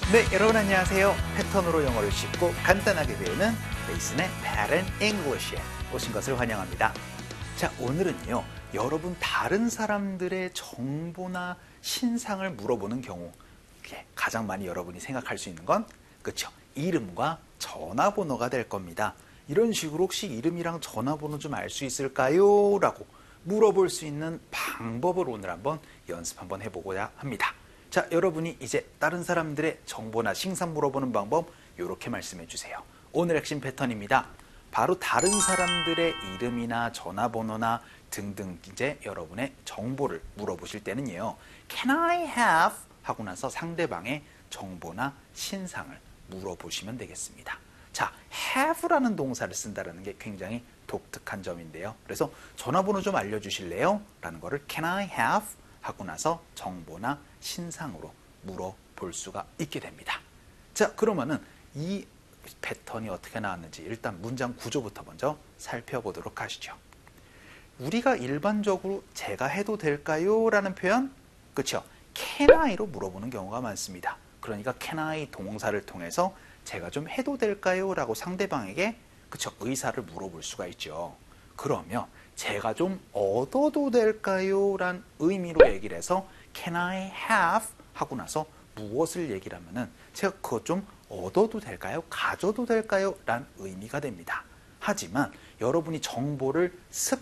네, 여러분 안녕하세요. 패턴으로 영어를 쉽고 간단하게 배우는 레이슨의 Pattern English에 오신 것을 환영합니다. 자, 오늘은요, 여러분 다른 사람들의 정보나 신상을 물어보는 경우, 가장 많이 여러분이 생각할 수 있는 건, 그쵸, 이름과 전화번호가 될 겁니다. 이런 식으로 혹시 이름이랑 전화번호 좀 알 수 있을까요? 라고 물어볼 수 있는 방법을 오늘 한번 연습 한번 해보고자 합니다. 자, 여러분이 이제 다른 사람들의 정보나 신상 물어보는 방법 이렇게 말씀해 주세요. 오늘 핵심 패턴입니다. 바로 다른 사람들의 이름이나 전화번호나 등등 이제 여러분의 정보를 물어보실 때는요. Can I have? 하고 나서 상대방의 정보나 신상을 물어보시면 되겠습니다. 자, have라는 동사를 쓴다는 게 굉장히 독특한 점인데요. 그래서 전화번호 좀 알려주실래요? 라는 거를 Can I have? 하고 나서 정보나 신상으로 물어볼 수가 있게 됩니다. 자, 그러면은 이 패턴이 어떻게 나왔는지 일단 문장 구조부터 먼저 살펴보도록 하시죠. 우리가 일반적으로 제가 해도 될까요? 라는 표현, 그렇죠? Can I로 물어보는 경우가 많습니다. 그러니까 Can I 동사를 통해서 제가 좀 해도 될까요? 라고 상대방에게 그쵸, 의사를 물어볼 수가 있죠. 그러면 제가 좀 얻어도 될까요? 란 의미로 얘기를 해서 Can I have? 하고 나서 무엇을 얘기를 하면은 제가 그것 좀 얻어도 될까요? 가져도 될까요? 란 의미가 됩니다. 하지만 여러분이 정보를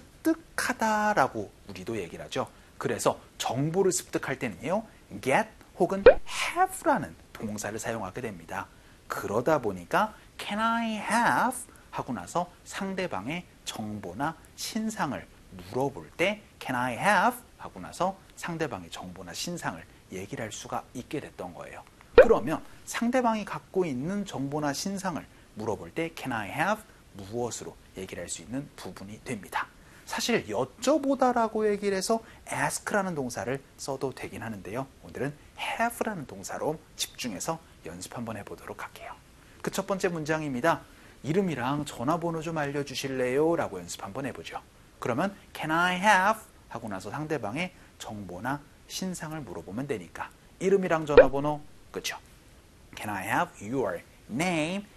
습득하다라고 우리도 얘기를 하죠. 그래서 정보를 습득할 때는요. get 혹은 have라는 동사를 사용하게 됩니다. 그러다 보니까 Can I have? 하고 나서 상대방의 정보나 신상을 물어볼 때 Can I have? 하고 나서 상대방의 정보나 신상을 얘기를 할 수가 있게 됐던 거예요. 그러면 상대방이 갖고 있는 정보나 신상을 물어볼 때 Can I have? 무엇으로 얘기를 할 수 있는 부분이 됩니다. 사실 여쭤보다라고 얘기를 해서 ask라는 동사를 써도 되긴 하는데요. 오늘은 have라는 동사로 집중해서 연습 한번 해보도록 할게요. 그 첫 번째 문장입니다. 이름이랑 전화번호 좀 알려주실래요? 라고 연습 한번 해보죠. 그러면 Can I have? 하고 나서 상대방의 정보나 신상을 물어보면 되니까 이름이랑 전화번호, 그쵸? Can I have your name